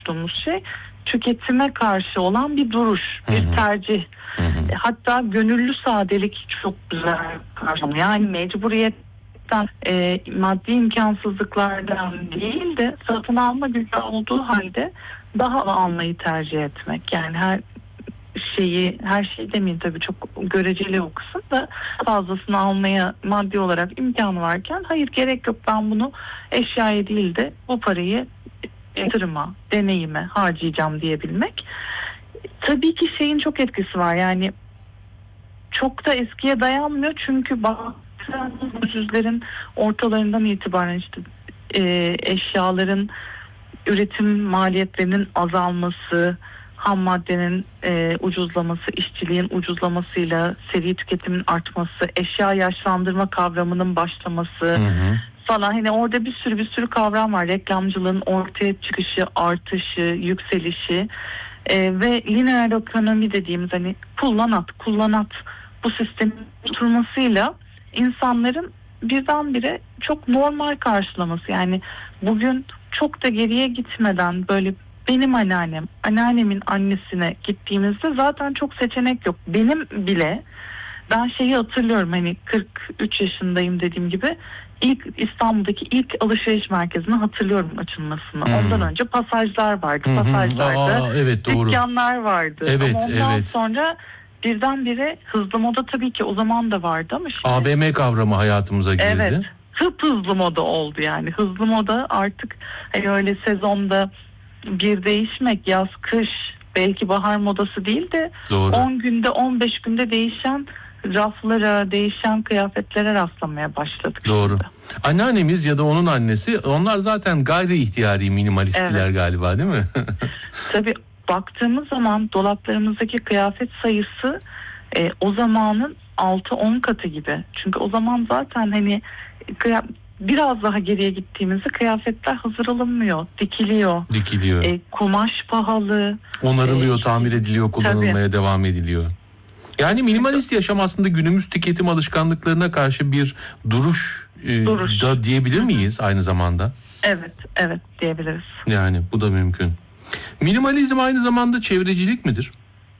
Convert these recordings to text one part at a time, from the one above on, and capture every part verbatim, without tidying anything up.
konuştuğumuz şey tüketime karşı olan bir duruş, Hı hı. bir tercih. Hı hı. Hatta gönüllü sadelik çok güzel karşılıyor. Yani mecburiyetten, e, maddi imkansızlıklardan değil de satın alma gücü olduğu halde daha almayı tercih etmek. Yani her şeyi, her şey demeyeyim tabii, çok göreceli o kısım da, fazlasını almaya maddi olarak imkanı varken hayır gerek yok, ben bunu eşyaya değil de bu parayı yatırıma, deneyime harcayacağım diyebilmek. Tabii ki şeyin çok etkisi var, yani çok da eskiye dayanmıyor çünkü bazı yüzlerin ortalarından itibaren işte e, eşyaların üretim maliyetlerinin azalması, ham maddenin e, ucuzlaması, işçiliğin ucuzlamasıyla seri tüketimin artması, eşya yaşlandırma kavramının başlaması Hı hı. falan, hani orada bir sürü bir sürü kavram var. Reklamcılığın ortaya çıkışı, artışı, yükselişi e, ve lineer ekonomi dediğimiz, hani kullan at, kullan at bu sistemin oturmasıyla insanların birdenbire çok normal karşılaması. Yani bugün çok da geriye gitmeden böyle benim anneannem, anneannemin annesine gittiğimizde zaten çok seçenek yok. Benim bile, ben şeyi hatırlıyorum, hani kırk üç yaşındayım dediğim gibi, ilk İstanbul'daki ilk alışveriş merkezini hatırlıyorum açılmasını. Hmm. Ondan önce pasajlar vardı. Hı hı. Pasajlarda Aa, evet, doğru. dükkanlar vardı. Evet, ama ondan evet. sonra birdenbire hızlı moda tabii ki o zaman da vardı ama şimdi... A V M kavramı hayatımıza girdi. Evet. Hıp hızlı moda oldu yani. Hızlı moda artık hani öyle sezonda bir değişmek, yaz, kış, belki bahar modası değil de Doğru. on günde on beş günde değişen raflara, değişen kıyafetlere rastlamaya başladık. Doğru. Şimdi. Anneannemiz ya da onun annesi, onlar zaten gayri ihtiyari minimalisttiler, Evet. galiba, değil mi? Tabii baktığımız zaman dolaplarımızdaki kıyafet sayısı e, o zamanın altı on katı gibi. Çünkü o zaman zaten hani kıya- biraz daha geriye gittiğimizde kıyafetler hazır alınmıyor, dikiliyor. Dikiliyor. E, kumaş pahalı. Onarılıyor, e, tamir ediliyor, kullanılmaya tabii. devam ediliyor. Yani minimalist yaşam aslında günümüz tüketim alışkanlıklarına karşı bir duruş, e, Duruş. da diyebilir Hı hı. miyiz aynı zamanda? Evet, evet diyebiliriz. Yani bu da mümkün. Minimalizm aynı zamanda çevrecilik midir?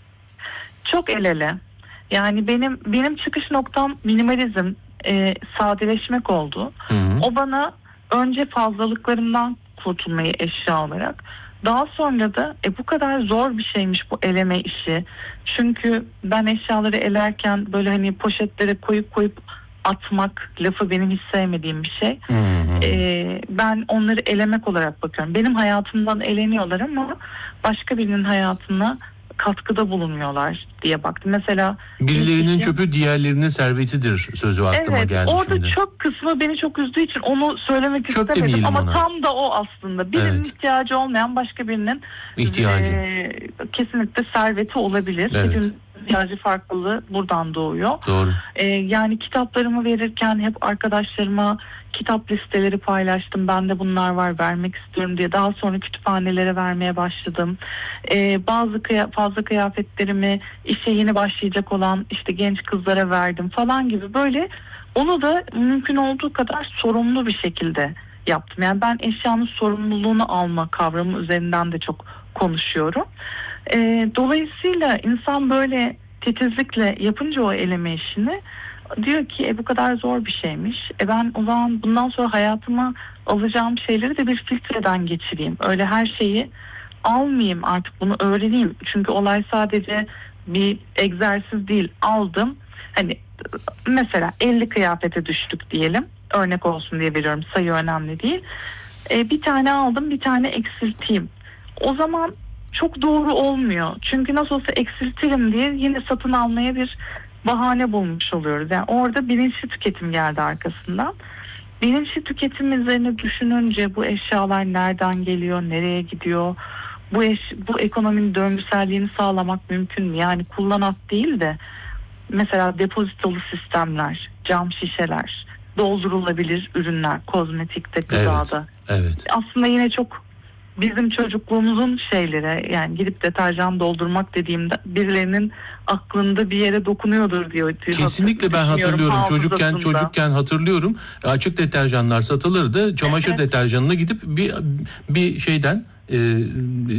Çok el ele. Yani benim benim çıkış noktam minimalizm, e, sadeleşmek oldu. Hı hı. O bana önce fazlalıklarımdan kurtulmayı eşya olarak, daha sonra da e, bu kadar zor bir şeymiş bu eleme işi. Çünkü ben eşyaları elerken böyle hani poşetlere koyup koyup atmak lafı benim hiç sevmediğim bir şey. Hı hı. E, ben onları elemek olarak bakıyorum. Benim hayatımdan eleniyorlar ama başka birinin hayatına katkıda bulunuyorlar diye baktım. Mesela Birilerinin kişi, çöpü diğerlerinin servetidir sözü aklıma evet, geldi orada şimdi. çöp kısmı beni çok üzdüğü için onu söylemek Çöp istemedim demeyelim ama ona. tam da o aslında. Birinin Evet. ihtiyacı olmayan başka birinin İhtiyacı. e, kesinlikle serveti olabilir. Evet. Hepimizin ihtiyacı farklılığı buradan doğuyor. Doğru. E, yani kitaplarımı verirken hep arkadaşlarıma kitap listeleri paylaştım. Bende bunlar var, vermek istiyorum diye. Daha sonra kütüphanelere vermeye başladım. Ee, bazı kıya- fazla kıyafetlerimi işe yeni başlayacak olan işte genç kızlara verdim falan gibi, böyle onu da mümkün olduğu kadar sorumlu bir şekilde yaptım. Yani ben eşyanın sorumluluğunu alma kavramı üzerinden de çok konuşuyorum. Ee, dolayısıyla insan böyle titizlikle yapınca o eleme işini, diyor ki e, bu kadar zor bir şeymiş. E ben o zaman bundan sonra hayatıma alacağım şeyleri de bir filtreden geçireyim. Öyle her şeyi almayayım, artık bunu öğreneyim. Çünkü olay sadece bir egzersiz değil. Aldım. Hani mesela elli kıyafete düştük diyelim. Örnek olsun diye veriyorum. Sayı önemli değil. E, bir tane aldım, bir tane eksilteyim. O zaman çok doğru olmuyor. Çünkü nasıl olsa eksiltirim diye yine satın almaya bir bahane bulmuş oluyoruz. Yani orada bilinçli tüketim geldi arkasından. Bilinçli tüketim üzerine düşününce bu eşyalar nereden geliyor, nereye gidiyor? Bu eş, bu ekonominin döngüselliğini sağlamak mümkün mü? Yani kullanat değil de mesela depozitolu sistemler, cam şişeler, doldurulabilir ürünler, kozmetikte, gıdada. Evet. Evet. Aslında yine çok bizim çocukluğumuzun şeyleri, yani gidip deterjan doldurmak dediğimde birilerinin aklında bir yere dokunuyordur diyor. Kesinlikle ben hatırlıyorum. Çocukken hafızasında. çocukken hatırlıyorum. Açık deterjanlar satılırdı. Çamaşır Evet. deterjanına gidip bir bir şeyden, e,